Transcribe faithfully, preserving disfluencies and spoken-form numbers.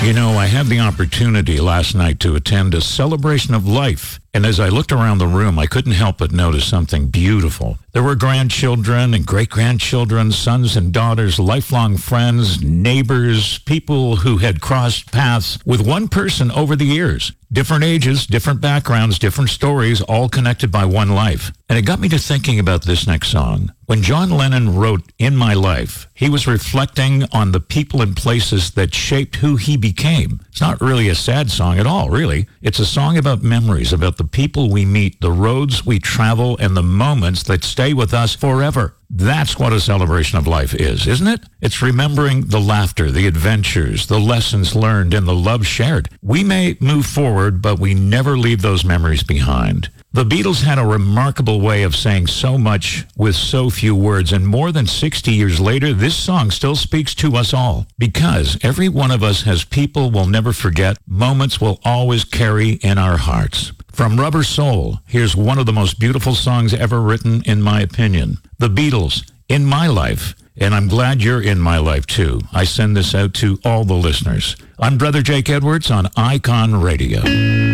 You know, I had the opportunity last night to attend a celebration of life. And as I looked around the room, I couldn't help but notice something beautiful. There were grandchildren and great-grandchildren, sons and daughters, lifelong friends, neighbors, people who had crossed paths with one person over the years. Different ages, different backgrounds, different stories, all connected by one life. And it got me to thinking about this next song. When John Lennon wrote In My Life, he was reflecting on the people and places that shaped who he became. It's not really a sad song at all, really. It's a song about memories, about the people we meet, the roads we travel, and the moments that stay with us forever. That's what a celebration of life is, isn't it? It's remembering the laughter, the adventures, the lessons learned, and the love shared. We may move forward, but we never leave those memories behind. The Beatles had a remarkable way of saying so much with so few words, and more than sixty years later, this song still speaks to us all. Because every one of us has people we'll never forget, moments we'll always carry in our hearts. From Rubber Soul, here's one of the most beautiful songs ever written, in my opinion. The Beatles, In My Life. And I'm glad you're in my life, too. I send this out to all the listeners. I'm Brother Jake Edwards on Icon Radio.